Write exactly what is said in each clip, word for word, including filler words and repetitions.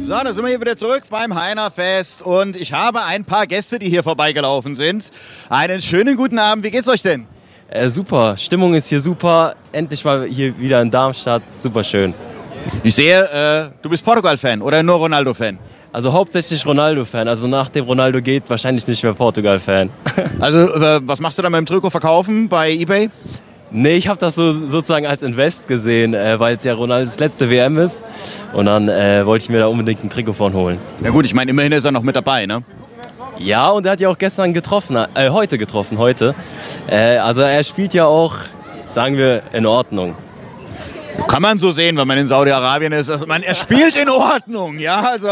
So, da sind wir hier wieder zurück beim Heinerfest und ich habe ein paar Gäste, die hier vorbeigelaufen sind. Einen schönen guten Abend, wie geht's euch denn? Äh, super, Stimmung ist hier super, endlich mal hier wieder in Darmstadt, super schön. Ich sehe, äh, du bist Portugal-Fan oder nur Ronaldo-Fan? Also hauptsächlich Ronaldo-Fan, also nachdem Ronaldo geht, wahrscheinlich nicht mehr Portugal-Fan. Also äh, was machst du da mit dem Trikot verkaufen bei eBay? Nee, ich habe das so, sozusagen als Invest gesehen, äh, weil es ja Ronaldos letzte W M ist. Und dann äh, wollte ich mir da unbedingt ein Trikot von holen. Ja gut, ich meine, immerhin ist er noch mit dabei, ne? Ja, und er hat ja auch gestern getroffen, äh, heute getroffen, heute. Äh, also er spielt ja auch, sagen wir, in Ordnung. Kann man so sehen, wenn man in Saudi-Arabien ist. Also man, er spielt in Ordnung, ja, also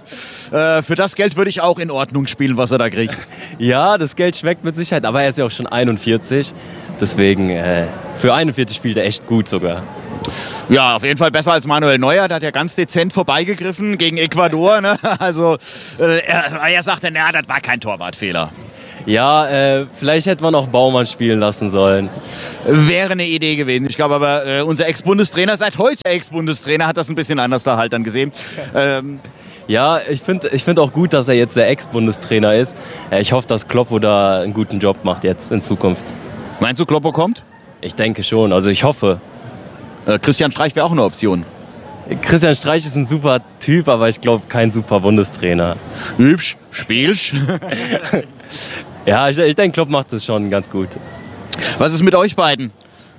äh, für das Geld würde ich auch in Ordnung spielen, was er da kriegt. Ja, das Geld schmeckt mit Sicherheit, aber er ist ja auch schon einundvierzig. Deswegen, äh, für einundvierzig spielt er echt gut sogar. Ja, auf jeden Fall besser als Manuel Neuer. Der hat ja ganz dezent vorbeigegriffen gegen Ecuador. Ne? Also äh, er, er sagte, na, das war kein Torwartfehler. Ja, äh, vielleicht hätte man auch Baumann spielen lassen sollen. Wäre eine Idee gewesen. Ich glaube aber, äh, unser Ex-Bundestrainer, seit heute Ex-Bundestrainer, hat das ein bisschen anders da halt dann gesehen. Ähm, Ja, ich finde ich find auch gut, dass er jetzt der Ex-Bundestrainer ist. Äh, ich hoffe, dass Kloppo da einen guten Job macht jetzt in Zukunft. Meinst du, Kloppo kommt? Ich denke schon, also ich hoffe. Äh, Christian Streich wäre auch eine Option. Christian Streich ist ein super Typ, aber ich glaube kein super Bundestrainer. Hübsch, spielst. Ja, ich, ich denke, Klopp macht das schon ganz gut. Was ist mit euch beiden?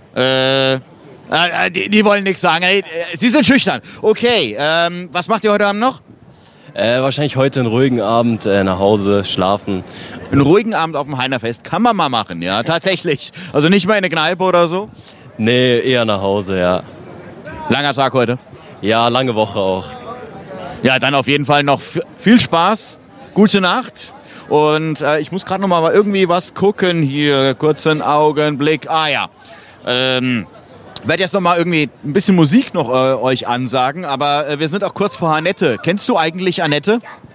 Äh, äh, die, die wollen nichts sagen. Äh, Sie sind schüchtern. Okay, ähm, was macht ihr heute Abend noch? Äh, wahrscheinlich heute einen ruhigen Abend äh, nach Hause, schlafen. Einen ruhigen Abend auf dem Heinerfest kann man mal machen, ja, tatsächlich. Also nicht mal in eine Kneipe oder so? Nee, eher nach Hause, ja. Langer Tag heute? Ja, lange Woche auch. Ja, dann auf jeden Fall noch f- viel Spaß, gute Nacht. Und äh, ich muss gerade noch mal irgendwie was gucken hier, kurzen Augenblick. Ah ja, ähm, werde jetzt noch mal irgendwie ein bisschen Musik noch äh, euch ansagen, aber äh, wir sind auch kurz vor Annette. Kennst du eigentlich Annette?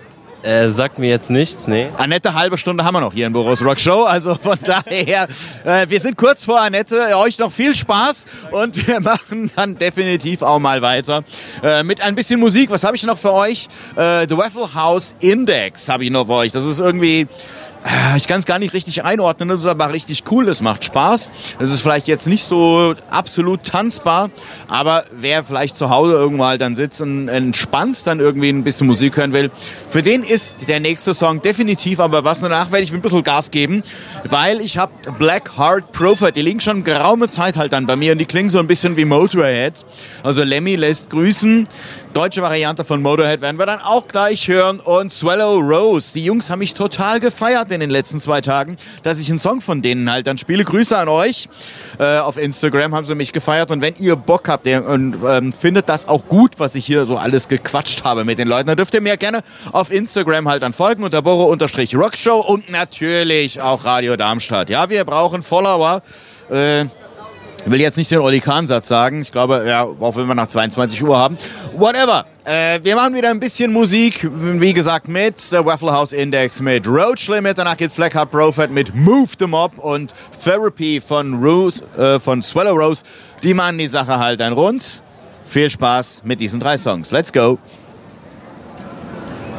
Äh, sagt mir jetzt nichts, nee. Annette, halbe Stunde haben wir noch hier in Boris Rock Show, also von daher, äh, wir sind kurz vor Annette, euch noch viel Spaß und wir machen dann definitiv auch mal weiter äh, mit ein bisschen Musik. Was habe ich noch für euch? Äh, The Waffle House Index habe ich noch für euch. Das ist irgendwie... Ich kann es gar nicht richtig einordnen, das ist aber richtig cool, das macht Spaß. Das ist vielleicht jetzt nicht so absolut tanzbar, aber wer vielleicht zu Hause irgendwo halt dann sitzt und entspannt dann irgendwie ein bisschen Musik hören will, für den ist der nächste Song definitiv, aber was danach werde ich ein bisschen Gas geben, weil ich habe Black Heart Prophet, die liegen schon geraume Zeit halt dann bei mir und die klingen so ein bisschen wie Motorhead. Also Lemmy lässt grüßen. Deutsche Variante von Motorhead werden wir dann auch gleich hören und Swallow Rose. Die Jungs haben mich total gefeiert in den letzten zwei Tagen, dass ich einen Song von denen halt dann spiele. Grüße an euch. Äh, auf Instagram haben sie mich gefeiert und wenn ihr Bock habt ihr, und ähm, findet das auch gut, was ich hier so alles gequatscht habe mit den Leuten, dann dürft ihr mir gerne auf Instagram halt dann folgen unter Boro-Rockshow und natürlich auch Radio Darmstadt. Ja, wir brauchen Follower. Äh, Ich will jetzt nicht den Oli Kahn-Satz sagen. Ich glaube, ja, auch wenn wir nach zweiundzwanzig Uhr haben. Whatever. Äh, wir machen wieder ein bisschen Musik. Wie gesagt, mit der Waffle House Index, mit Roach Limit. Danach geht's Black Heart Prophet mit Move the Mob und Therapy von Rose, äh, von Swallow Rose. Die machen die Sache halt dann rund. Viel Spaß mit diesen drei Songs. Let's go.